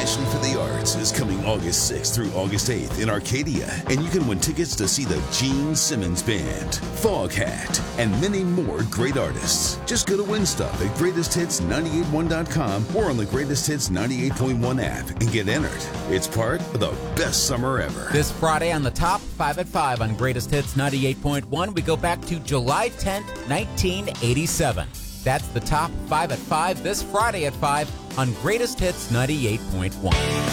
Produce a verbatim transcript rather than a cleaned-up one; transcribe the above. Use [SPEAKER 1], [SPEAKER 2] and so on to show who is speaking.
[SPEAKER 1] Passion for the Arts is coming August sixth through August eighth in Arcadia, and you can win tickets to see the Gene Simmons Band, Foghat, and many more great artists. Just go to win stuff at greatest hits nine eight one dot com or on the Greatest Hits ninety-eight point one app and get entered. It's part of the best summer ever.
[SPEAKER 2] This Friday on the Top five at five on Greatest Hits ninety-eight point one, we go back to July tenth, nineteen eighty-seven. That's the Top five at five this Friday at five on Greatest Hits ninety-eight point one.